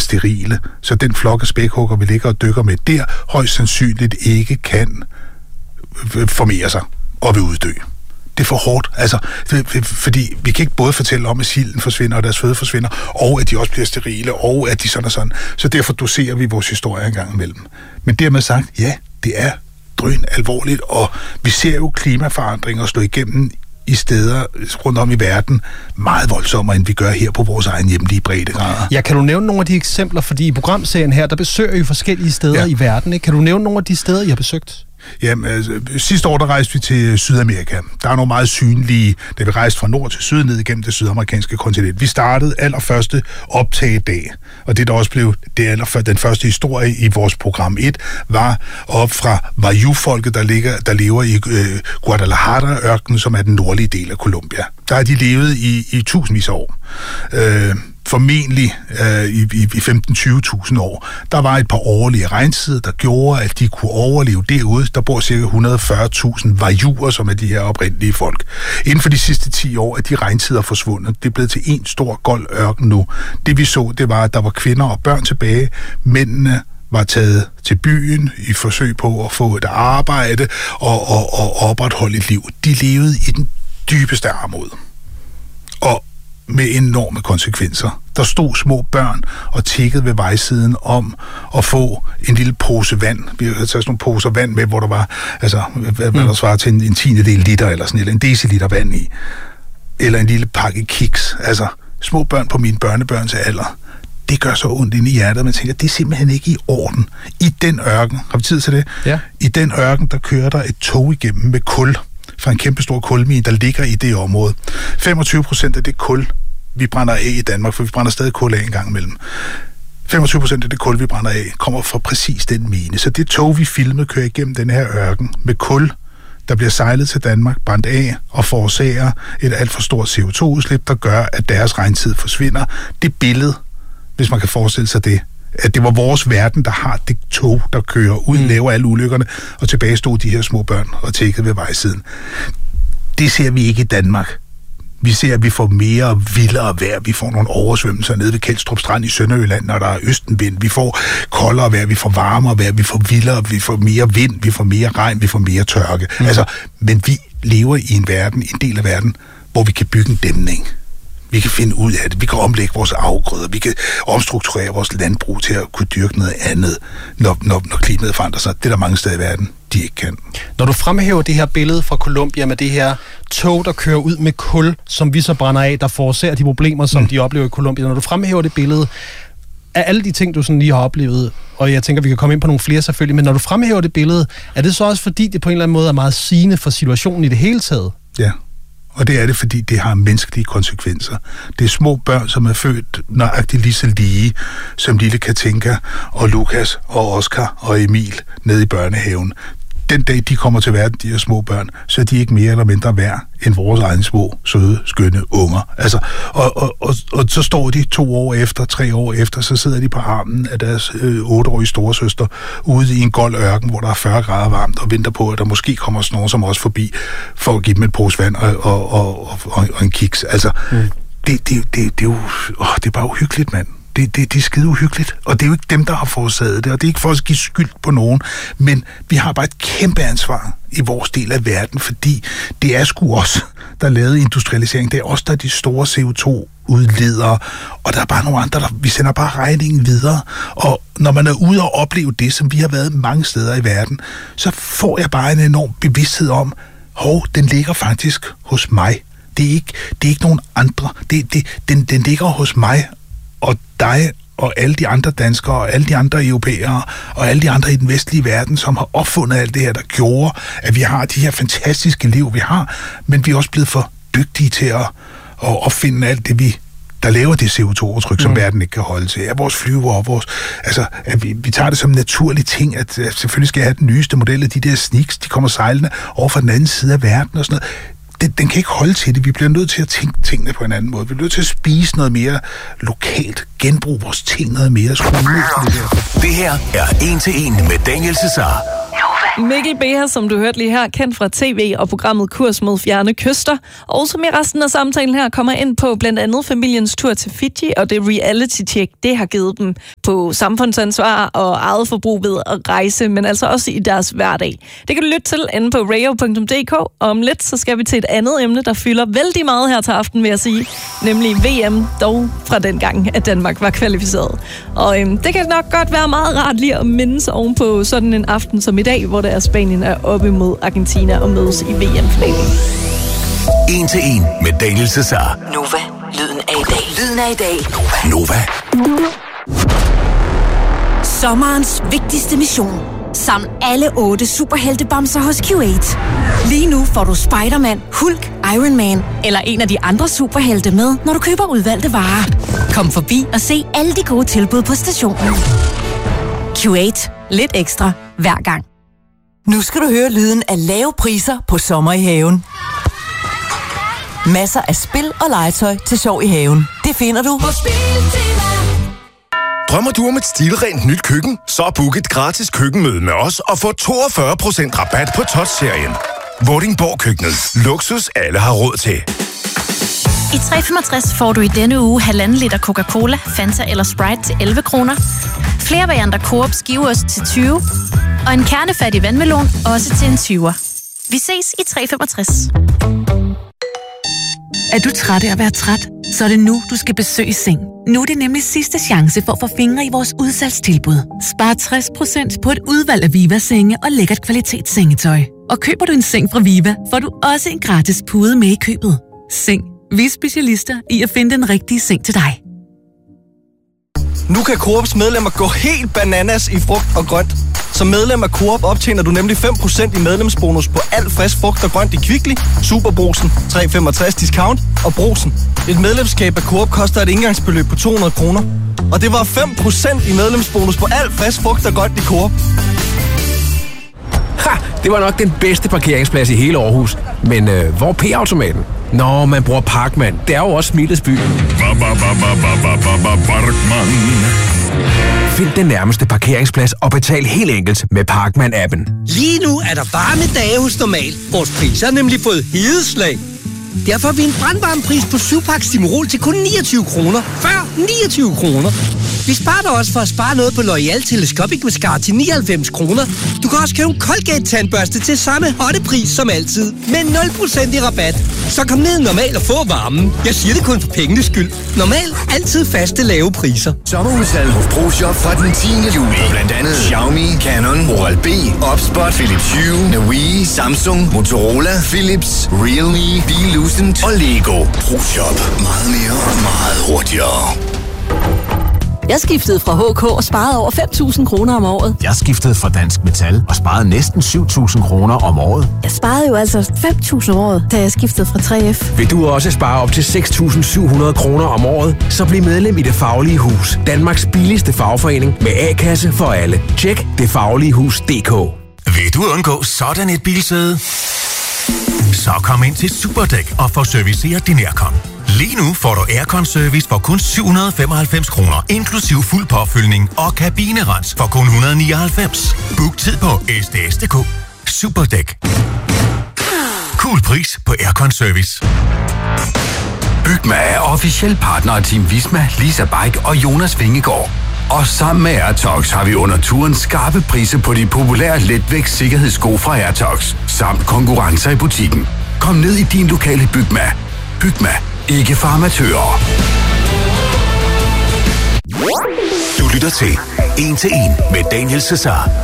sterile, så den flok af spækhugger, vi ligger og dykker med der, højst sandsynligt ikke kan formere sig og vil uddø. Det er for hårdt, altså, fordi vi kan ikke både fortælle om, at silden forsvinder, og deres føde forsvinder, og at de også bliver sterile, og at de sådan og sådan. Så derfor doserer vi vores historie en gang imellem. Men dermed sagt, ja, det er drøn alvorligt, og vi ser jo klimaforandringer slå igennem i steder rundt om i verden meget voldsommere, end vi gør her på vores egen hjemlige breddegrader. Ja, kan du nævne nogle af de eksempler? Fordi i programserien her, der besøger I forskellige steder i verden, ikke? Kan du nævne nogle af de steder, I har besøgt? Jamen, altså, sidste år, der rejste vi til Sydamerika. Der er nogle meget synlige, da vi rejste fra nord til syd ned igennem det sydamerikanske kontinent. Vi startede allerførste optagedag, og det der også blev den første historie i vores program 1, var op fra Wayuu-folket, der lever i Guadalajara-ørkenen, som er den nordlige del af Colombia. Der har de levet i tusindvis af år. Formentlig i 15-20.000 år. Der var et par årlige regntider, der gjorde, at de kunne overleve derude. Der bor ca. 140.000 Wayuer, som er de her oprindelige folk. Inden for de sidste 10 år er de regntider forsvundet. Det er blevet til en stor gold ørken nu. Det vi så, det var, at der var kvinder og børn tilbage. Mændene var taget til byen i forsøg på at få et arbejde og opretholde et liv. De levede i den dybeste armod. Og med enorme konsekvenser. Der stod små børn og tikkede ved vejsiden om at få en lille pose vand. Vi havde taget sådan nogle poser vand med, hvor der var, altså, hvad der svarer til en 10. liter eller sådan, eller en deciliter vand i. Eller en lille pakke kiks. Altså, små børn på mine børnebørns alder. Det gør så ondt inde i hjertet, man tænker, det er simpelthen ikke i orden. I den ørken, har vi tid til det? Ja. I den ørken, der kører der et tog igennem med kul fra en kæmpe stor kulmine, der ligger i det område. 25% af det kul, vi brænder af i Danmark, for vi brænder stadig kul af en gang imellem. 25% af det kul, vi brænder af, kommer fra præcis den mine. Så det tog, vi filmede, kører igennem den her ørken med kul, der bliver sejlet til Danmark, brændt af og forårsager et alt for stort CO2-udslip, der gør, at deres regntid forsvinder. Det billede, hvis man kan forestille sig det, at det var vores verden, der har det tog, der kører ud, laver alle ulykkerne, og tilbage stod de her små børn og tækkede ved vejsiden. Det ser vi ikke i Danmark. Vi ser, at vi får mere vildere vejr. Vi får nogle oversvømmelser nede ved Kelstrup Strand i Sønderjylland, når der er østenvind. Vi får koldere vejr, vi får varmere vejr, vi får vildere, vi får mere vind, vi får mere regn, vi får mere tørke. Altså, men vi lever i en verden, en del af verden, hvor vi kan bygge en dæmning. Vi kan finde ud af det. Vi kan omlægge vores afgrøder. Vi kan omstrukturere vores landbrug til at kunne dyrke noget andet, når klimaet forandrer sig. Det er der mange steder i verden, de ikke kan. Når du fremhæver det her billede fra Colombia med det her tog, der kører ud med kul, som vi så brænder af, der forårsager de problemer, som de oplever i Colombia. Når du fremhæver det billede af alle de ting, du sådan lige har oplevet, og jeg tænker, vi kan komme ind på nogle flere selvfølgelig, men når du fremhæver det billede, er det så også fordi, det på en eller anden måde er meget sigende for situationen i det hele taget? Ja. Og det er det, fordi det har menneskelige konsekvenser. Det er små børn, som er født nøjagtigt lige så lige, som lille Katinka og Lukas og Oscar og Emil nede i børnehaven. Den dag, de kommer til verden, de her små børn, så er de ikke mere eller mindre værd end vores egne små, søde, skønne unger. Altså, og så står de 2 år efter, 3 år efter, så sidder de på armen af deres 8-årige storesøster ude i en gold ørken, hvor der er 40 grader varmt, og venter på, at der måske kommer nogen som også forbi, for at give dem et pose vand og en kiks. Altså, det er bare uhyggeligt, mand. Det er skide uhyggeligt, og det er jo ikke dem, der har forårsaget det, og det er ikke for at give skyld på nogen, men vi har bare et kæmpe ansvar i vores del af verden, fordi det er sgu os, der lavede industrialisering. Det er os, der er de store CO2-udledere, og der er bare nogle andre, vi sender bare regningen videre, og når man er ude og opleve det, som vi har været mange steder i verden, så får jeg bare en enorm bevidsthed om, den ligger faktisk hos mig. Det er ikke nogen andre. Den ligger hos mig, og dig og alle de andre danskere og alle de andre europæere og alle de andre i den vestlige verden, som har opfundet alt det her, der gjorde, at vi har de her fantastiske liv, vi har, men vi er også blevet for dygtige til at opfinde alt det, der laver det CO2-udtryk, som verden ikke kan holde til. Vores flyver og at vi tager det som en naturlig ting, at selvfølgelig skal jeg have den nyeste model af de der sneaks, de kommer sejlende over fra den anden side af verden og sådan noget. Den kan ikke holde til det. Vi bliver nødt til at tænke tingene på en anden måde. Vi bliver nødt til at spise noget mere lokalt. Genbruge vores ting noget mere. Det her er 1 til 1 med Daniel Cesar. Mikkel Beha, som du hørte lige her, kendt fra tv og programmet Kurs mod fjerne kyster, og som i resten af samtalen her kommer ind på blandt andet familiens tur til Fiji og det reality-check, det har givet dem på samfundsansvar og eget forbrug ved at rejse, men altså også i deres hverdag. Det kan du lytte til inde på radio.dk, og om lidt så skal vi til et andet emne, der fylder vældig meget her til aften, vil jeg sige, nemlig VM, dog fra den gang, at Danmark var kvalificeret. Og det kan nok godt være meget rart lige at mindes ovenpå sådan en aften som i dag, hvor det er Spanien er oppe mod Argentina og mødes i VM-finalen. 1 til 1 med Daniel Cesar. Nova, lyden af i dag. Lyden af i dag. Nova. Sommerens vigtigste mission. Saml alle 8 superheltebamser hos Q8. Lige nu får du Spider-Man, Hulk, Iron Man eller en af de andre superhelte med, når du køber udvalgte varer. Kom forbi og se alle de gode tilbud på stationen. Q8. Lidt ekstra hver gang. Nu skal du høre lyden af lave priser på sommer i haven. Masser af spil og legetøj til sjov i haven. Det finder du på Spiltema. Drømmer du om et stilrent nyt køkken? Så book et gratis køkkenmøde med os og få 42% rabat på Touch-serien. Vordingborg Køkkenet. Luksus alle har råd til. I 365 får du i denne uge 1,5 liter Coca-Cola, Fanta eller Sprite til 11 kroner. Flere varianter Coop skiveost til 20. Og en kernefattig vandmelon også til en 20'er. Vi ses i 365. Er du træt af at være træt? Så er det nu, du skal besøge Seng. Nu er det nemlig sidste chance for at få fingre i vores udsalgstilbud. Spar 60% på et udvalg af Viva-senge og lækkert kvalitetssengetøj. Og køber du en seng fra Viva, får du også en gratis pude med i købet. Seng. Vi er specialister i at finde den rigtige seng til dig. Nu kan Coops medlemmer gå helt bananas i frugt og grønt. Som medlem af Coop optjener du nemlig 5% i medlemsbonus på alt frisk frugt og grønt i Kvickly, Superbrugsen, 365 discount og Brugsen. Et medlemskab af Coop koster et engangsbeløb på 200 kroner. Og det var 5% i medlemsbonus på alt frisk frugt og grønt i Coop. Ha! Det var nok den bedste parkeringsplads i hele Aarhus. Men hvor er P-automaten? Nå, man bruger Parkman. Det er jo også Smilets by. Find den nærmeste parkeringsplads og betal helt enkelt med Parkman-appen. Lige nu er der varme dage hos Normal. Vores priser har nemlig fået hedeslag. Derfor har vi en brandvarm pris på 7-pakke Stimorol til kun 29 kroner. Før 29 kroner. Vi sparer dig også for at spare noget på L'Oreal Telescopic Mascara til 99 kroner. Du kan også købe en Colgate-tandbørste til samme hotte pris som altid. Med 0% i rabat. Så kom ned Normal og få varmen. Jeg siger det kun for pengenes skyld. Normal. Altid faste lave priser. Sommerudsalg hos ProShop fra den 10. juli. Blandt andet Xiaomi, Canon, Oral-B, Opspot, Philips Hue, Navii, Samsung, Motorola, Philips, Realme, Belucent og Lego. ProShop. Meget mere, meget hurtigere. Jeg skiftede fra HK og sparede over 5.000 kroner om året. Jeg skiftede fra Dansk Metal og sparede næsten 7.000 kroner om året. Jeg sparede jo altså 5.000 om året, da jeg skiftede fra 3F. Vil du også spare op til 6.700 kroner om året, så bliv medlem i Det Faglige Hus. Danmarks billigste fagforening med A-kasse for alle. Tjek detfagligehus.dk. Vil du undgå sådan et bilsæde? Så kom ind til Superdæk og få serviceret din aircon. Lige nu får du aircon-service for kun 795 kroner, inklusiv fuld påfyldning og kabinerens for kun 199. Book tid på sds.dk. Superdæk. Cool pris på aircon-service. Bygma er officiel partner af Team Visma, Lisa Bike og Jonas Vingegaard. Og sammen med Airtox har vi under turen skarpe priser på de populære letvægts sikkerhedssko fra Airtox, samt konkurrencer i butikken. Kom ned i din lokale Bygma. Bygma. Ikke for amatører. Du lytter til 1 til 1 med Daniel Cesar.